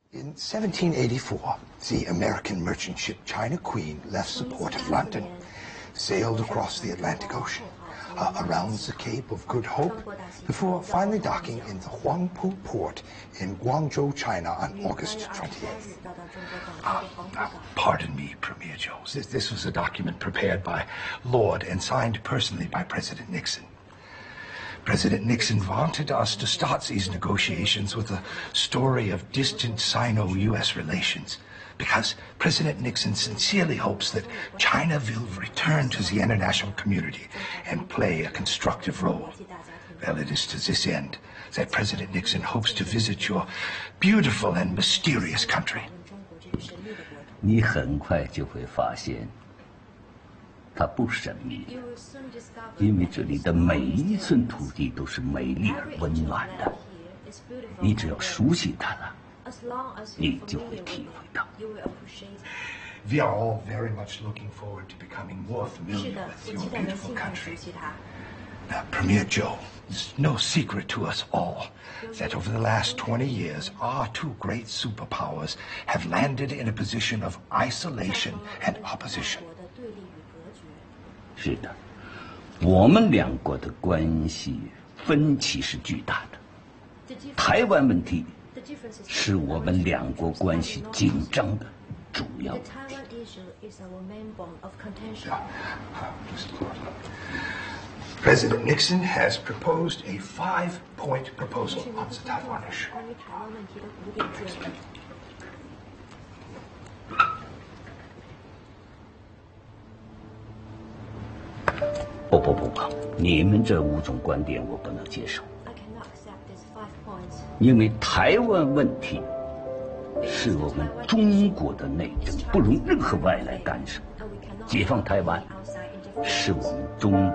In 1784, the American merchant ship China Queen left the port of London, sailed across the Atlantic Ocean, around the Cape of Good Hope, before finally docking in the Huangpu port in Guangzhou, China on August 28th. Pardon me, Premier Joe. This was a document prepared by Lord and signed personally by President Nixon. President Nixon wanted us to start these negotiations with a story of distant Sino-U.S. relations, because President Nixon sincerely hopes that China will return to the international community and play a constructive role. Well, it is to this end that President Nixon hopes to visit your beautiful and mysterious country. 你很快就会发现，它不神秘的，因为这里的每一寸土地都是美丽而温暖的。你只要熟悉它了，你就会体会到。 We are all very much looking forward to becoming more familiar with your beautiful country. Now, Premier Joe, it's no secret to us all that over the last 20 years, our two great superpowers have landed in a position of isolation and opposition. 是的，我们两国的关系分歧是巨大的。台湾问题是我们两国关系紧张的主要问题。 President Nixon has proposed a 5-point proposal on the Taiwan issue. 不，你们这5种观点我不能接受，因为台湾问题是我们中国的内政，不容任何外来干涉。解放台湾是我们中